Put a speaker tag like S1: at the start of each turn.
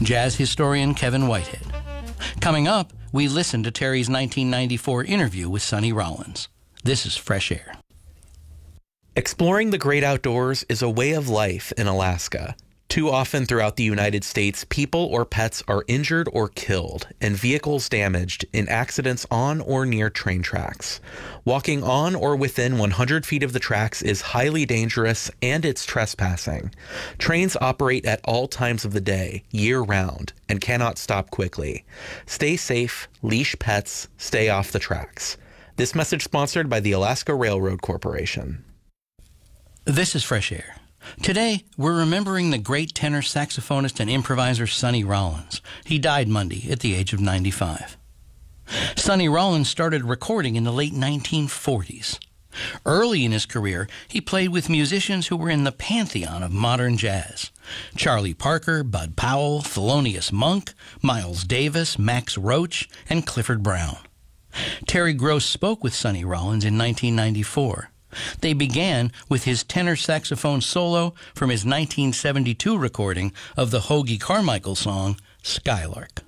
S1: jazz historian Kevin Whitehead. Coming up, we listen to Terry's 1994 interview with Sonny Rollins. This is Fresh Air.
S2: Exploring the great outdoors is a way of life in Alaska. Too often throughout the United States, people or pets are injured or killed, and vehicles damaged in accidents on or near train tracks. Walking on or within 100 feet of the tracks is highly dangerous, and it's trespassing. Trains operate at all times of the day, year-round, and cannot stop quickly. Stay safe, leash pets, stay off the tracks. This message sponsored by the Alaska Railroad Corporation.
S1: This is Fresh Air. Today, we're remembering the great tenor saxophonist and improviser Sonny Rollins. He died Monday at the age of 95. Sonny Rollins started recording in the late 1940s. Early in his career, he played with musicians who were in the pantheon of modern jazz. Charlie Parker, Bud Powell, Thelonious Monk, Miles Davis, Max Roach, and Clifford Brown. Terry Gross spoke with Sonny Rollins in 1994. They began with his tenor saxophone solo from his 1972 recording of the Hoagy Carmichael song, Skylark.